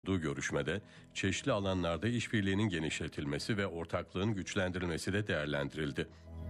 yaptığı görüşmede çeşitli alanlarda işbirliğinin genişletilmesi ve ortaklığın güçlendirilmesi de değerlendirildi.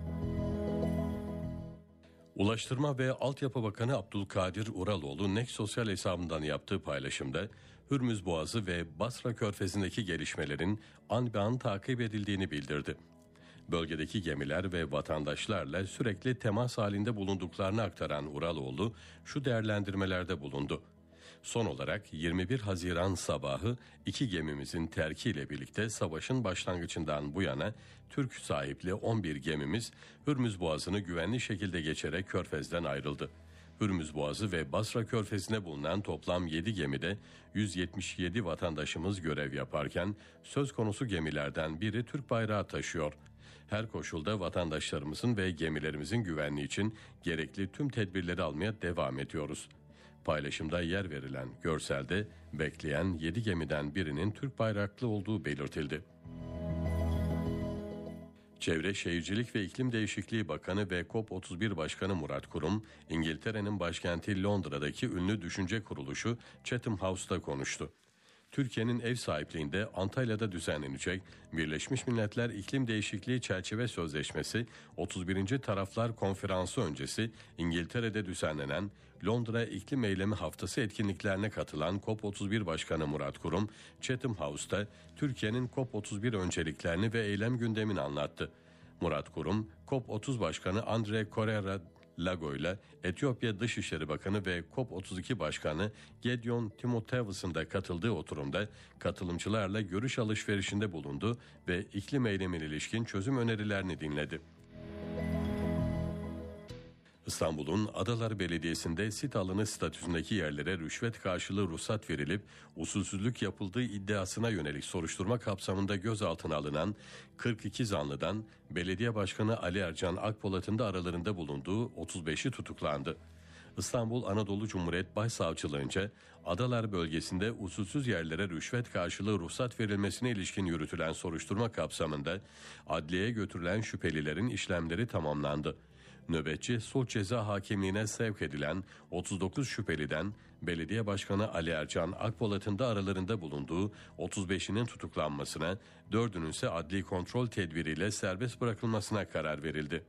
Ulaştırma ve Altyapı Bakanı Abdülkadir Uraloğlu Next sosyal hesabından yaptığı paylaşımda Hürmüz Boğazı ve Basra Körfezi'ndeki gelişmelerin an be an takip edildiğini bildirdi. Bölgedeki gemiler ve vatandaşlarla sürekli temas halinde bulunduklarını aktaran Uraloğlu şu değerlendirmelerde bulundu. Son olarak 21 Haziran sabahı 2 gemimizin terkiyle birlikte savaşın başlangıcından bu yana Türk sahipli 11 gemimiz Hürmüz Boğazı'nı güvenli şekilde geçerek Körfez'den ayrıldı. Hürmüz Boğazı ve Basra Körfezi'nde bulunan toplam 7 gemide 177 vatandaşımız görev yaparken söz konusu gemilerden biri Türk bayrağı taşıyor. Her koşulda vatandaşlarımızın ve gemilerimizin güvenliği için gerekli tüm tedbirleri almaya devam ediyoruz. Paylaşımda yer verilen görselde bekleyen 7 gemiden birinin Türk bayraklı olduğu belirtildi. Çevre Şehircilik ve İklim Değişikliği Bakanı ve COP31 Başkanı Murat Kurum, İngiltere'nin başkenti Londra'daki ünlü düşünce kuruluşu Chatham House'ta konuştu. Türkiye'nin ev sahipliğinde Antalya'da düzenlenecek Birleşmiş Milletler İklim Değişikliği Çerçeve Sözleşmesi 31. Taraflar Konferansı öncesi İngiltere'de düzenlenen Londra İklim Eylemi Haftası etkinliklerine katılan COP31 Başkanı Murat Kurum, Chatham House'ta Türkiye'nin COP31 önceliklerini ve eylem gündemini anlattı. Murat Kurum, COP30 Başkanı Andre Correa Lago ile Etiyopya Dışişleri Bakanı ve COP32 Başkanı Gideon Timotheus'un da katıldığı oturumda katılımcılarla görüş alışverişinde bulundu ve iklim eylemine ilişkin çözüm önerilerini dinledi. İstanbul'un Adalar Belediyesi'nde sit alanı statüsündeki yerlere rüşvet karşılığı ruhsat verilip usulsüzlük yapıldığı iddiasına yönelik soruşturma kapsamında gözaltına alınan 42 zanlıdan Belediye Başkanı Ali Ercan Akpolat'ın da aralarında bulunduğu 35'i tutuklandı. İstanbul Anadolu Cumhuriyet Başsavcılığınca Adalar bölgesinde usulsüz yerlere rüşvet karşılığı ruhsat verilmesine ilişkin yürütülen soruşturma kapsamında adliyeye götürülen şüphelilerin işlemleri tamamlandı. Nöbetçi sulh ceza hakimliğine sevk edilen 39 şüpheliden Belediye Başkanı Ali Ercan Akpolat'ın da aralarında bulunduğu 35'inin tutuklanmasına, 4'ünün ise adli kontrol tedbiriyle serbest bırakılmasına karar verildi.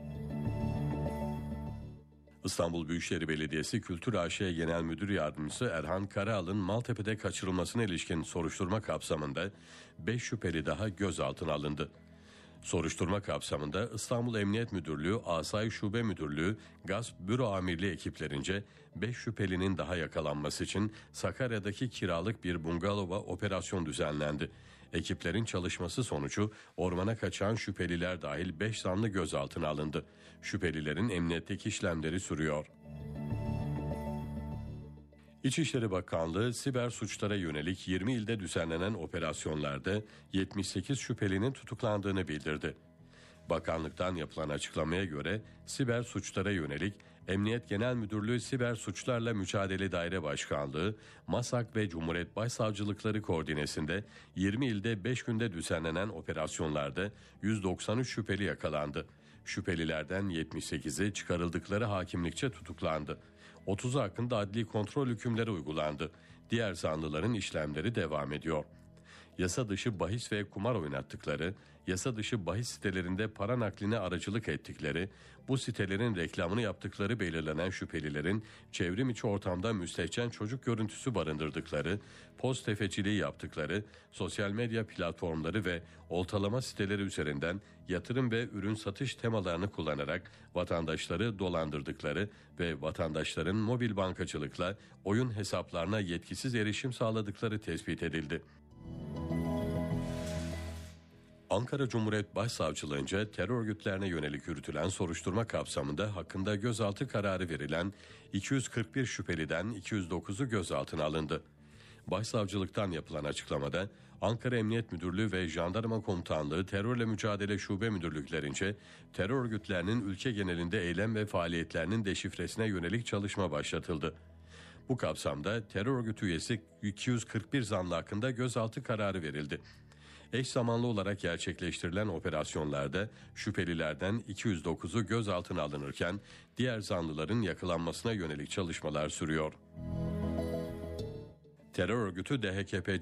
İstanbul Büyükşehir Belediyesi Kültür AŞ Genel Müdür Yardımcısı Erhan Karaal'ın Maltepe'de kaçırılmasına ilişkin soruşturma kapsamında 5 şüpheli daha gözaltına alındı. Soruşturma kapsamında İstanbul Emniyet Müdürlüğü, Asayiş Şube Müdürlüğü, Gasp Büro Amirliği ekiplerince 5 şüphelinin daha yakalanması için Sakarya'daki kiralık bir bungalova operasyon düzenlendi. Ekiplerin çalışması sonucu ormana kaçan şüpheliler dahil 5 zanlı gözaltına alındı. Şüphelilerin emniyetteki işlemleri sürüyor. İçişleri Bakanlığı siber suçlara yönelik 20 ilde düzenlenen operasyonlarda 78 şüphelinin tutuklandığını bildirdi. Bakanlıktan yapılan açıklamaya göre siber suçlara yönelik Emniyet Genel Müdürlüğü Siber Suçlarla Mücadele Daire Başkanlığı, MASAK ve Cumhuriyet Başsavcılıkları koordinesinde 20 ilde 5 günde düzenlenen operasyonlarda 193 şüpheli yakalandı. Şüphelilerden 78'i çıkarıldıkları hakimlikçe tutuklandı. 30'u hakkında adli kontrol hükümleri uygulandı. Diğer zanlıların işlemleri devam ediyor. Yasa dışı bahis ve kumar oynattıkları, yasa dışı bahis sitelerinde para nakline aracılık ettikleri, bu sitelerin reklamını yaptıkları belirlenen şüphelilerin çevrim içi ortamda müstehcen çocuk görüntüsü barındırdıkları, poz tefeciliği yaptıkları, sosyal medya platformları ve oltalama siteleri üzerinden yatırım ve ürün satış temalarını kullanarak vatandaşları dolandırdıkları ve vatandaşların mobil bankacılıkla oyun hesaplarına yetkisiz erişim sağladıkları tespit edildi. Ankara Cumhuriyet Başsavcılığınca terör örgütlerine yönelik yürütülen soruşturma kapsamında hakkında gözaltı kararı verilen 241 şüpheliden 209'u gözaltına alındı. Başsavcılıktan yapılan açıklamada Ankara Emniyet Müdürlüğü ve Jandarma Komutanlığı Terörle Mücadele Şube Müdürlüklerince terör örgütlerinin ülke genelinde eylem ve faaliyetlerinin deşifresine yönelik çalışma başlatıldı. Bu kapsamda terör örgütü üyesi 241 zanlı hakkında gözaltı kararı verildi. Eş zamanlı olarak gerçekleştirilen operasyonlarda şüphelilerden 209'u gözaltına alınırken diğer zanlıların yakalanmasına yönelik çalışmalar sürüyor. Terör örgütü DHKPC